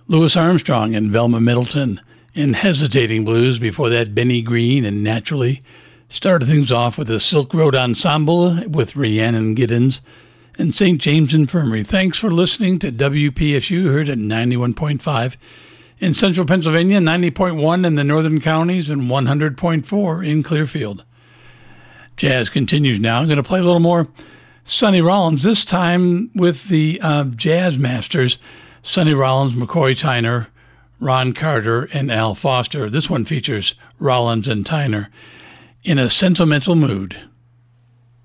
Louis Armstrong and Velma Middleton in Hesitating Blues. Before that, Benny Green and Naturally. Started things off with the Silk Road Ensemble with Rhiannon Giddens and St. James Infirmary. Thanks for listening to WPSU, heard at 91.5 in central Pennsylvania, 90.1 in the northern counties, and 100.4 in Clearfield. Jazz continues now. I'm going to play a little more Sonny Rollins, this time with the Jazz Masters, Sonny Rollins, McCoy Tyner, Ron Carter, and Al Foster. This one features Rollins and Tyner in a sentimental mood.